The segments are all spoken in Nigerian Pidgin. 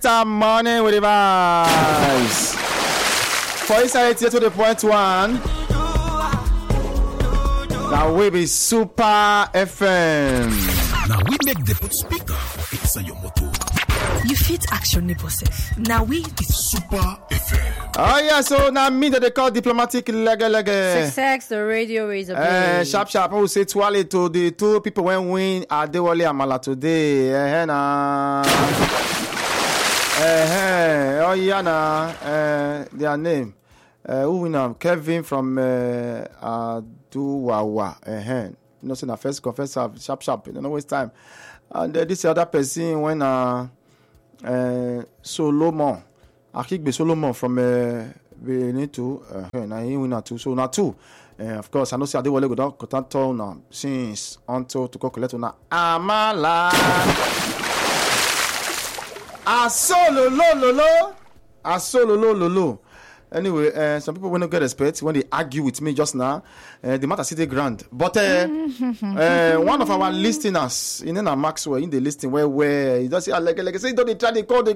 Morning with the vibes. For inside here to the point one. Now we be Super FM. Now we make the put speaker for inside your motor. You fit action yourself. Now we be Super FM. Oh yeah, so now me that they call diplomatic leg. Success, the radio razor blade. Sharp. I will say twirly to the two people when win Adewale Amala today. Oh yeah, their name. Who win them? Kevin from Aduwawa. You know, say na first confess sharp. You don't know waste time. And this other person when Solomon. Akigbe Solomon from Benin to na he win too. So na two. Of course, I know say Adewale go down contact now since until to go collect na Amala. Asololo. Anyway, some people will not get respect when they argue with me just now. The matter city grand. But one of our listeners, in Maxwell, in the listing where he does say, like say, don't they try they call.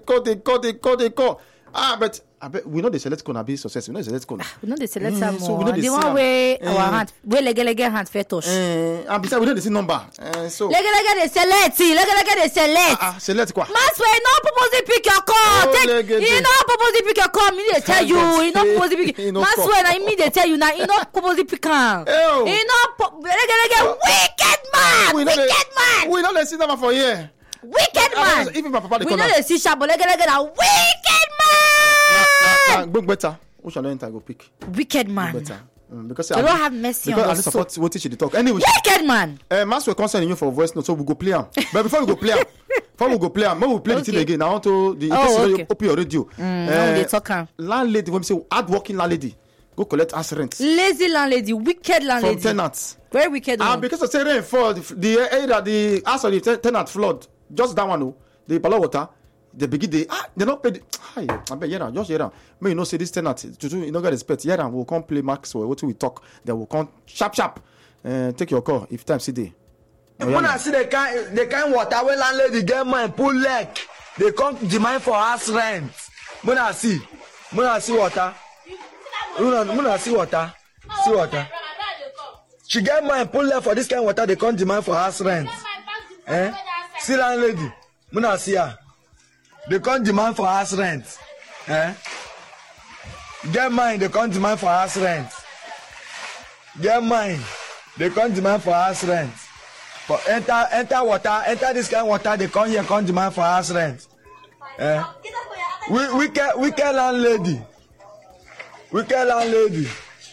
But I bet we know the select gonna be success. We know the select gonna. We know the select more. So we know the one way our hand, we leg hand fair touch. And besides, we know the same number. So leg the select. Select quoi? Masway no propose pick your call. He no propose pick your call. Me they tell you. He no propose pick. Masway na me they tell you now. He no propose pick am. He no leg wicked man. We know the same number for here. Wicked man. Even my papa we know the see sharp, but leg a wicked man. Book better. Which one enter go pick? Wicked man. Better. Because you don't have mercy on us. Because I support what teach you to talk. Anyway. Wicked man. Maxwell concerning you for voice note, so we go play am. But before we go play am, when we play the thing again. I want to open your radio. Now they talk am. Landlady, when we say hardworking landlady, go collect us rent. Lazy landlady, wicked landlady. From tenants. Very wicked one. Because of say rain fall, the house of the tenant flood. Just that one, the below water. They begin they not pay. I bet just hear. May you know say this tenant to do you know get respect. Yeah, we'll come play Maxwell. What we talk, they will come sharp. Take your call if time see day. When I see the kind water when landlady get mine pull leg, they come demand for house rent. When I see water, see water. She get mine pull leg for this kind of water. They come demand for house rent. See landlady, when I see her. They can't demand for house rent. Get mine, they can't demand for house rent. Get mine, they can't demand for house rent. But enter water, enter this kind of water, they can't demand for house rent. Wicked landlady. Wicked landlady.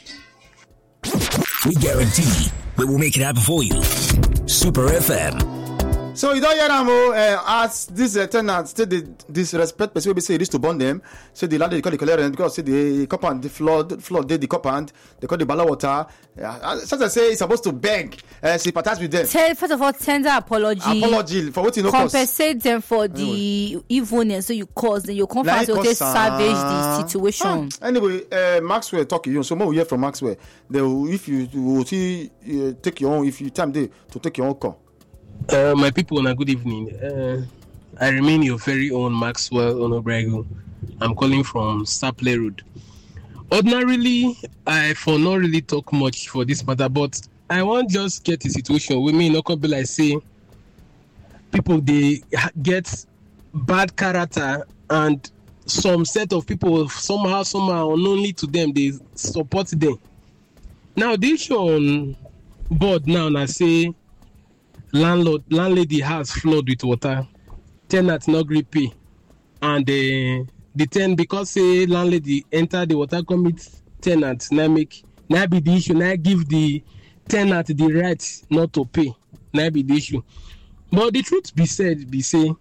We guarantee we will make it happen for you. Super FM. So you don't hear them as this tenant say the disrespect person will be say this to burn them. Say the landlady call the collect rent because say the compound the flood did the compound they call the bala water. Such as say it's supposed to beg sympathize with them. First of all, tender apology for what you know. Compensate them for the evilness so you caused. Then you come fast to salvage the situation. Anyway, Maxwell talking you. So more we hear from Maxwell. If you will take your own, if you time day to take your own call. My people, good evening. I remain your very own Maxwell Onobrego. I'm calling from Stapley Road. Ordinarily, I for not really talk much for this matter, but I want just get a situation with me not be like say people they get bad character and some set of people somehow unknownly to them they support them. Now this issue on board now and I say landlady has flood with water, tenant not agree pay, and the tenant because say landlady enter the water commit tenant now be the issue now give the tenant the right not to pay now be the issue. But the truth be said be say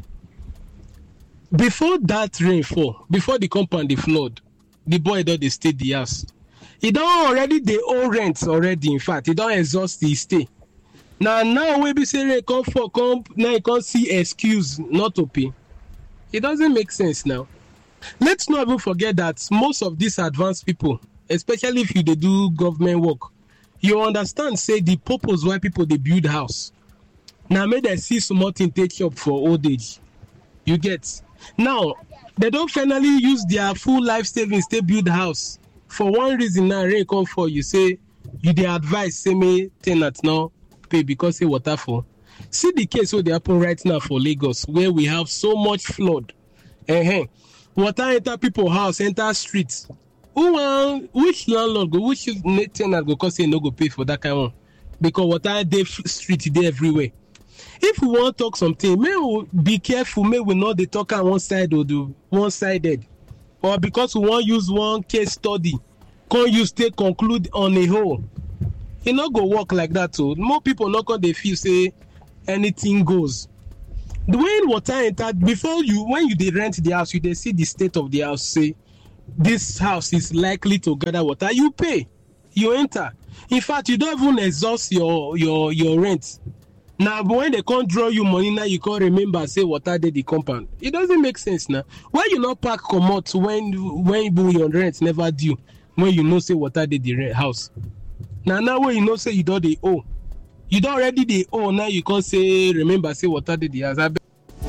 before that rainfall, before the compound the flood, the boy don't they stay the house. He don't already they owe rent already. In fact, he don't exhaust the stay. Now we be saying come now you can't see excuse not to pay. It doesn't make sense now. Let's not even forget that most of these advanced people, especially if they do government work, you understand say the purpose why people they build house. Now may they see small thing take up for old age. You get Now, they don't finally use their full life savings to build house. For one reason now, rain come for you say you dey advise say me tenant now pay because say water for. See the case what they happen right now for Lagos where we have so much flood. Water enter people house, enter streets. Which landlord go, which tenant go cause say no go pay for that kind of one? Because water dey street dey everywhere. If we want to talk something, may we be careful, may we not dey talk on one side or the one-sided. Or because we want use one case study, can't use to conclude on a whole. It not go work like that. So more people not gonna feel say anything goes. The way water entered before when you dey rent the house, you dey see the state of the house. Say this house is likely to gather water. You pay, you enter. In fact, you don't even exhaust your rent. Now, when they can't draw you money, now you can't remember say water did the compound. It doesn't make sense now. Why you not pack come out when your rent never due? When you know say water did the house. Now when you know say you don't they owe. You don't already they owe, now you can't say remember say water did the house. I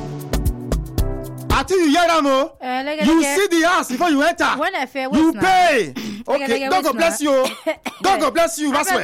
think you hear them, you see the house before you enter. When I fair, you pay. Okay, God bless you. God bless you. That's why.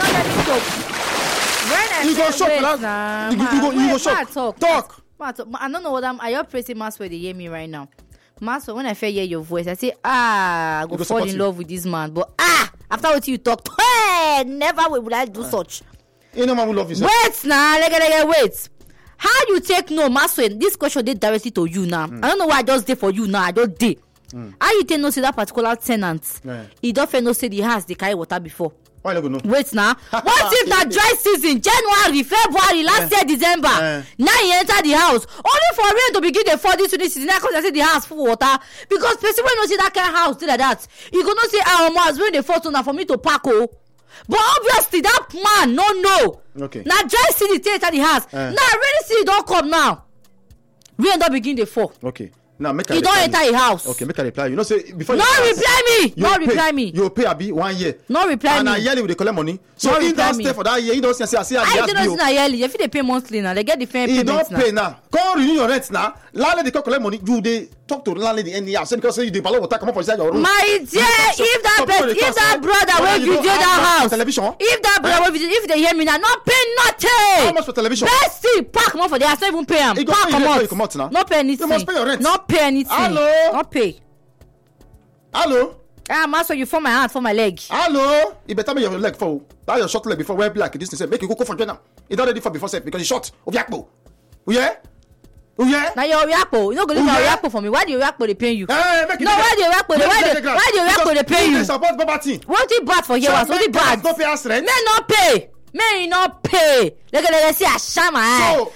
You go shop. You go shop. Talk. I don't know what are you praising Maswell? They hear me right now. Maswell, when I hear your voice, I say, I go fall in love with this man. But after what you talk, never would I do such. You know, man will love you. Wait now, wait. How you take no, Maswell? This question did directly to you now. I don't know why I just did for you now. I don't did. How you take no see that particular tenant? He don't no say the house they carry water before. Why not go no? Wait now. What if that dry season, January, February, last year, December? Now he enter the house. Only for rain to begin the 40 to this season. Now because I say the house full water. Because person when you see that kind of house, do like that. You gonna say, was when the first one for me to pack But obviously that man no. Okay. Now dry season take enter the house. Now rainy season don't come now. Rain don't begin the fall. Okay. Now make you don't enter a house. Okay, make a reply. You know, say before. No reply me. No reply me. You pay abi 1 year. No reply and me. And yearly we dey collect money. So he don't stay for that year. He don't say I don't know na yearly. If they pay monthly now, they get different payments now. He don't pay now. Come renew your rent now. Landlady dey collect money. You dey talk to landlady anyhow. Say because say you dey balloon water come up for inside your room. My dear, if that brother will video that house, television. If that brother will video, if they hear me now, not pay nothing. How much for television? Let's see, pack more for the house. Not even pay him. Pack come out now. Not pay anything. You must pay your rent. Not pay anything. Hello. Not pay. Hello. Master, you for my hand, for my leg. Hello. You better make your leg for that your short leg before wear black. This thing say make you go for join now. It already for before say because you short. Oviakpo. Yeah. Now your Oviakpo. You no go leave your Oviakpo for me. Why do your Oviakpo they pay you? No, why do your Oviakpo? Why do your Oviakpo they pay you? Support poverty. What is bad for here? What is bad? No pay us rent. Men not pay. Men not pay. Let's see Ashama.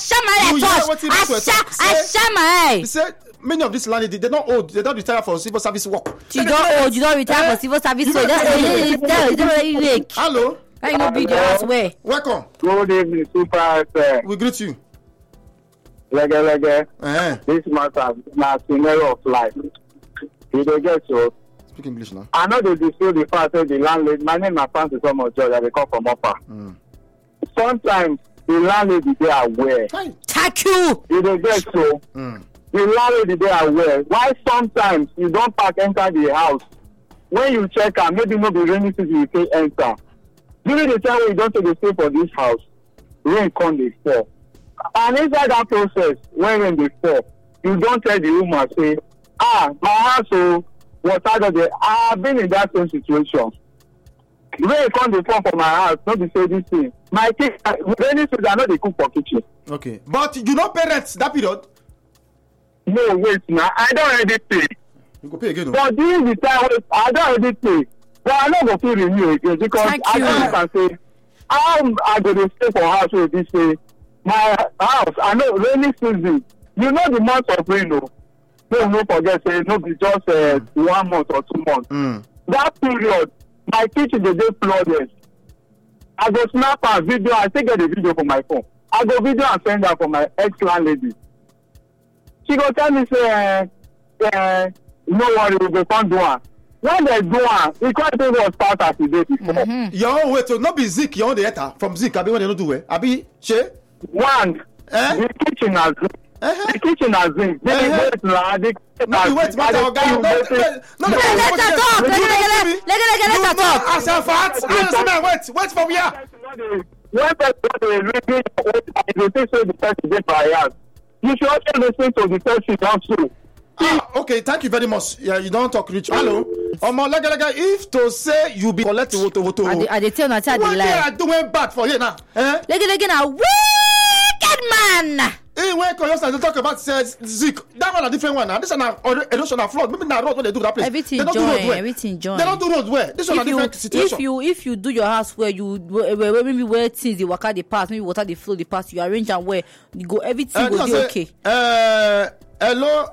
Ashama. He said many of these landladies they don't old. They don't retire for civil service work. You don't retire for civil service work. Hello. I know be there as well. Welcome. Good evening, super. We greet you. Lege. This matter na scenario of life. You dey get so. Speak English now. I know they dispute the fact that the landlady. My name na Francis Omojo. They come from Upper. Sometimes the landlady they are aware. Thank you. You dey get so. The landlady they are aware. Why sometimes you don't park enter the house. When you check out, maybe no be rainy season you say enter. During the time when you don't take the stay for this house, rain come dey fall. And inside that process, when rain dey fall, you don't tell the woman say, my house so water does dey. I have been in that same situation. Rain come dey fall for my house, not be say this thing. My kids, rainy season I no dey cook for kitchen. Okay, but you no pay rent that period. No, wait now. I don't already pay. You go pay again. But during the time I don't already pay. But I no go fit renew again because I can say how I go dey stay for house wey be say my house I know rainy season. You know the month of rain no forget say no be just 1 month or 2 months. That period my kitchen dey flooded. I go snap a video. I still get the video for my phone. I go video and send her for my ex-landlady. She go tell me say no worry we go come do am. When they do am, e come take us start as e dey before. Your own way to not be Zik, your own dey enter from Zik. Abi when they no do well. Abi she. One, the kitchen na Zik. The kitchen has zinc. Wait, Let for me. When person reading the thing so the person get biased, you should also listen to the person also. Okay, thank you very much. Yeah, you don't talk rich. Hello. If to say you be collecting voto. I dey tell you, what they are doing bad for you now? Lege na wicked man. When Koyosa they talk about Zik, that one a different one now. This one erosion of flood. Maybe na road when they do that place. Everything join. They don't do roads where. This one a different situation. If you do your house where maybe where things the waka they pass, maybe water they flow they pass, you arrange and where you go, everything will be okay. Hello,